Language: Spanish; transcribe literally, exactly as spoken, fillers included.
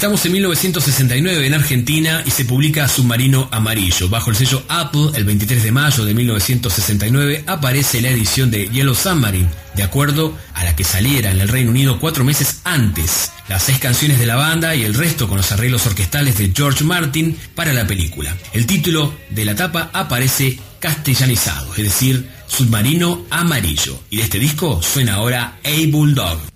Estamos en mil novecientos sesenta y nueve en Argentina y se publica Submarino Amarillo. Bajo el sello Apple, el veintitrés de mayo de mil novecientos sesenta y nueve aparece la edición de Yellow Submarine, de acuerdo a la que saliera en el Reino Unido cuatro meses antes. Las seis canciones de la banda y el resto con los arreglos orquestales de George Martin para la película. El título de la tapa aparece castellanizado, es decir, Submarino Amarillo. Y de este disco suena ahora A Bulldog.